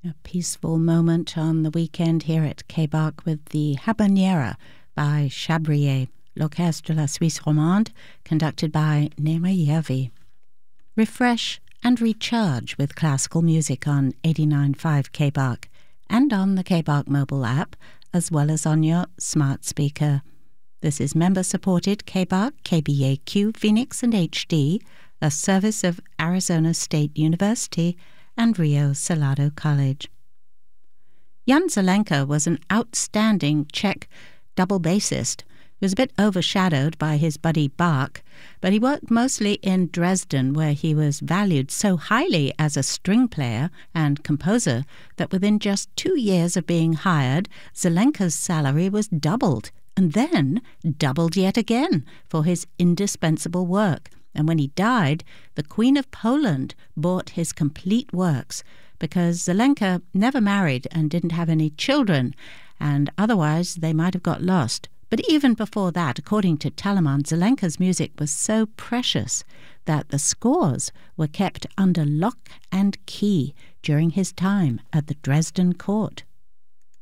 A peaceful moment on the weekend here at Québec with the Habanera by Chabrier, L'Orchestre de la Suisse Romande, conducted by Nema Yervi. Refresh and recharge with classical music on 89.5 Québec and on the Québec mobile app, as well as on your smart speaker. This is member-supported Québec, KBAQ, Phoenix and HD, a service of Arizona State University and Rio Salado College. Jan Zelenka was an outstanding Czech double bassist who was a bit overshadowed by his buddy Bach, but he worked mostly in Dresden, where he was valued so highly as a string player and composer that within just 2 years of being hired, Zelenka's salary was doubled, and then doubled yet again for his indispensable work. And when he died, the Queen of Poland bought his complete works because Zelenka never married and didn't have any children, and otherwise they might have got lost. But even before that, according to Telemann, Zelenka's music was so precious that the scores were kept under lock and key during his time at the Dresden court.